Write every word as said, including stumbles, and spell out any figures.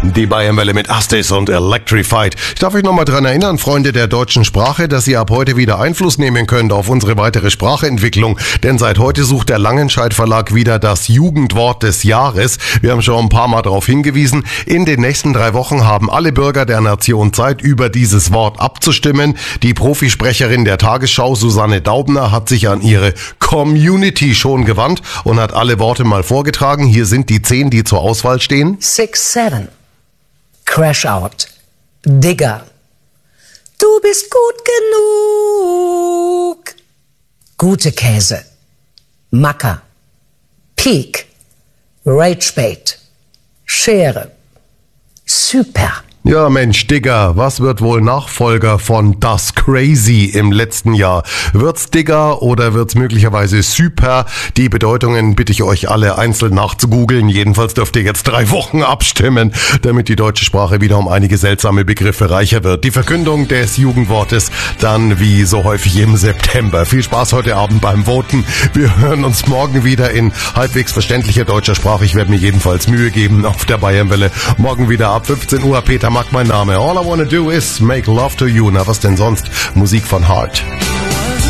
Die Bayernwelle mit Astis und Electrified. Ich darf euch nochmal dran erinnern, Freunde der deutschen Sprache, dass ihr ab heute wieder Einfluss nehmen könnt auf unsere weitere Sprachentwicklung. Denn seit heute sucht der Langenscheidt Verlag wieder das Jugendwort des Jahres. Wir haben schon ein paar Mal darauf hingewiesen. In den nächsten drei Wochen haben alle Bürger der Nation Zeit, über dieses Wort abzustimmen. Die Profisprecherin der Tagesschau, Susanne Daubner, hat sich an ihre Community schon gewandt und hat alle Worte mal vorgetragen. Hier sind die zehn, die zur Auswahl stehen. Six, seven. Crash out. Digger. Du bist gut genug. Gute Käse. Macker. Peak. Ragebait. Schere. Super. Ja Mensch, Digger, was wird wohl Nachfolger von Das Crazy im letzten Jahr? Wird's Digger oder wird's möglicherweise Super? Die Bedeutungen bitte ich euch alle einzeln nachzugoogeln. Jedenfalls dürft ihr jetzt drei Wochen abstimmen, damit die deutsche Sprache wieder um einige seltsame Begriffe reicher wird. Die Verkündung des Jugendwortes dann wie so häufig im September. Viel Spaß heute Abend beim Voten. Wir hören uns morgen wieder in halbwegs verständlicher deutscher Sprache. Ich werde mir jedenfalls Mühe geben auf der Bayernwelle. Morgen wieder ab fünfzehn Uhr. Peter Mack mein Name. All I wanna do is make love to you. Na, was denn sonst? Musik von Heart.